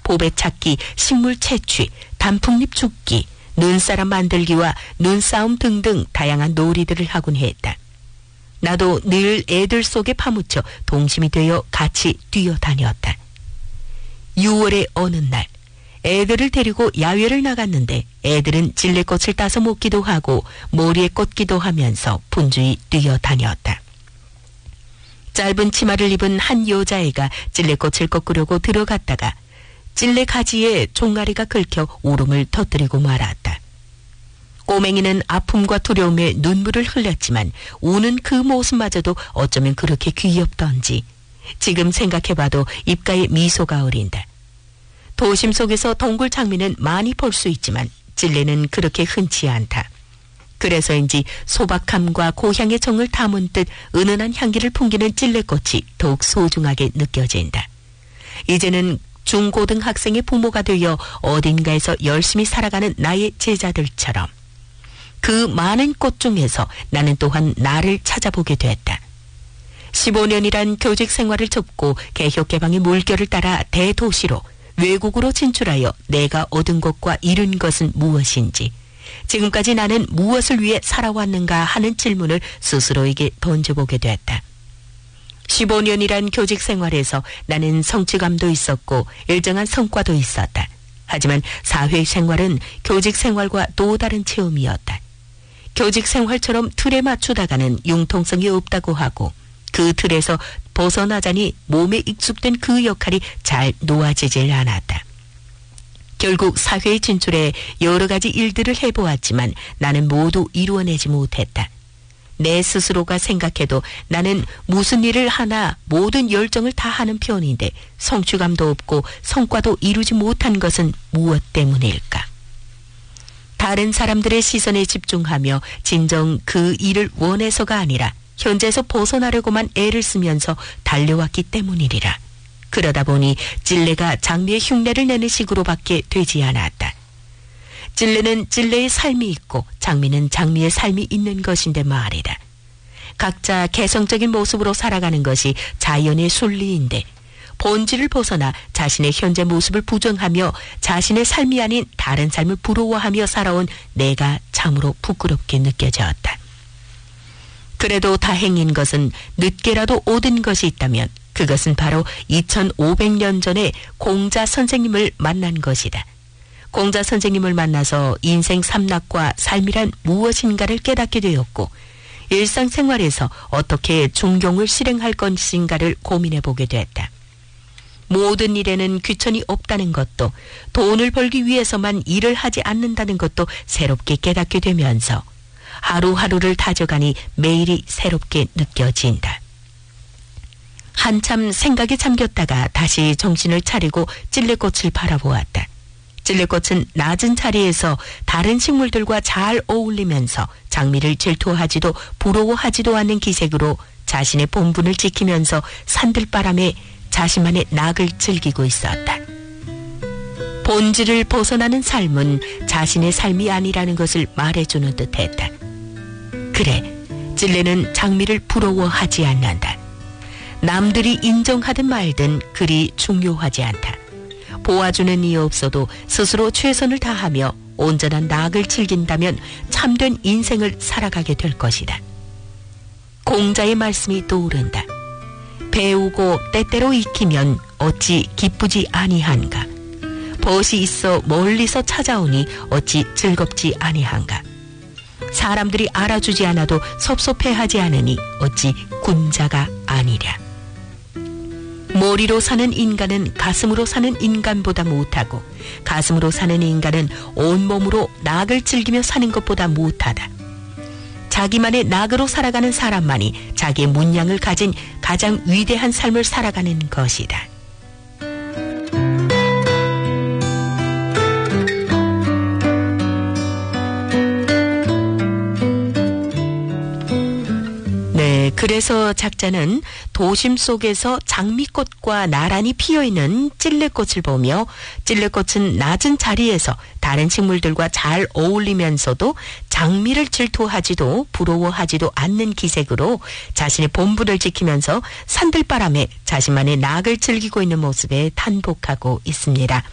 보배 찾기, 식물 채취, 단풍잎 줍기, 눈사람 만들기와 눈싸움 등등 다양한 놀이들을 하곤 했다. 나도 늘 애들 속에 파묻혀 동심이 되어 같이 뛰어다녔다. 6월의 어느 날 애들을 데리고 야외를 나갔는데 애들은 찔레꽃을 따서 먹기도 하고 모리에 꽂기도 하면서 분주히 뛰어다녔다. 짧은 치마를 입은 한 여자애가 찔레꽃을 꺾으려고 들어갔다가 찔레 가지에 종아리가 긁혀 울음을 터뜨리고 말았다. 꼬맹이는 아픔과 두려움에 눈물을 흘렸지만 우는 그 모습마저도 어쩌면 그렇게 귀엽던지 지금 생각해봐도 입가에 미소가 어린다. 도심 속에서 동굴 장미는 많이 볼 수 있지만 찔레는 그렇게 흔치 않다. 그래서인지 소박함과 고향의 정을 담은 듯 은은한 향기를 풍기는 찔레꽃이 더욱 소중하게 느껴진다. 이제는 중고등학생의 부모가 되어 어딘가에서 열심히 살아가는 나의 제자들처럼 그 많은 꽃 중에서 나는 또한 나를 찾아보게 됐다. 15년이란 교직 생활을 접고 개혁 개방의 물결을 따라 대도시로 외국으로 진출하여 내가 얻은 것과 이룬 것은 무엇인지, 지금까지 나는 무엇을 위해 살아왔는가 하는 질문을 스스로에게 던져보게 됐다. 15년이란 교직 생활에서 나는 성취감도 있었고 일정한 성과도 있었다. 하지만 사회생활은 교직 생활과 또 다른 체험이었다. 교직 생활처럼 틀에 맞추다가는 융통성이 없다고 하고 그 틀에서 벗어나자니 몸에 익숙된 그 역할이 잘 놓아지질 않았다. 결국 사회에 진출해 여러 가지 일들을 해보았지만 나는 모두 이루어내지 못했다. 내 스스로가 생각해도 나는 무슨 일을 하나 모든 열정을 다하는 편인데 성취감도 없고 성과도 이루지 못한 것은 무엇 때문일까? 다른 사람들의 시선에 집중하며 진정 그 일을 원해서가 아니라 현재에서 벗어나려고만 애를 쓰면서 달려왔기 때문이리라. 그러다 보니 찔레가 장미의 흉내를 내는 식으로밖에 되지 않았다. 찔레는 찔레의 삶이 있고 장미는 장미의 삶이 있는 것인데 말이다. 각자 개성적인 모습으로 살아가는 것이 자연의 순리인데 본질을 벗어나 자신의 현재 모습을 부정하며 자신의 삶이 아닌 다른 삶을 부러워하며 살아온 내가 참으로 부끄럽게 느껴졌다. 그래도 다행인 것은 늦게라도 얻은 것이 있다면 그것은 바로 2500년 전에 공자 선생님을 만난 것이다. 공자 선생님을 만나서 인생 삼락과 삶이란 무엇인가를 깨닫게 되었고 일상생활에서 어떻게 중용을 실행할 것인가를 고민해보게 됐다. 모든 일에는 귀천이 없다는 것도 돈을 벌기 위해서만 일을 하지 않는다는 것도 새롭게 깨닫게 되면서 하루하루를 다져가니 매일이 새롭게 느껴진다. 한참 생각에 잠겼다가 다시 정신을 차리고 찔레꽃을 바라보았다. 찔레꽃은 낮은 자리에서 다른 식물들과 잘 어울리면서 장미를 질투하지도 부러워하지도 않는 기색으로 자신의 본분을 지키면서 산들바람에 자신만의 낙을 즐기고 있었다. 본질을 벗어나는 삶은 자신의 삶이 아니라는 것을 말해주는 듯했다. 그래, 찔레는 장미를 부러워하지 않는다. 남들이 인정하든 말든 그리 중요하지 않다. 보아주는 이 없어도 스스로 최선을 다하며 온전한 낙을 즐긴다면 참된 인생을 살아가게 될 것이다. 공자의 말씀이 떠오른다. 배우고 때때로 익히면 어찌 기쁘지 아니한가. 벗이 있어 멀리서 찾아오니 어찌 즐겁지 아니한가. 사람들이 알아주지 않아도 섭섭해하지 않으니 어찌 군자가 아니랴. 머리로 사는 인간은 가슴으로 사는 인간보다 못하고 가슴으로 사는 인간은 온몸으로 낙을 즐기며 사는 것보다 못하다. 자기만의 낙으로 살아가는 사람만이 자기의 문양을 가진 가장 위대한 삶을 살아가는 것이다. 그래서 작자는 도심 속에서 장미꽃과 나란히 피어있는 찔레꽃을 보며 찔레꽃은 낮은 자리에서 다른 식물들과 잘 어울리면서도 장미를 질투하지도 부러워하지도 않는 기색으로 자신의 본분을 지키면서 산들바람에 자신만의 낙을 즐기고 있는 모습에 탄복하고 있습니다.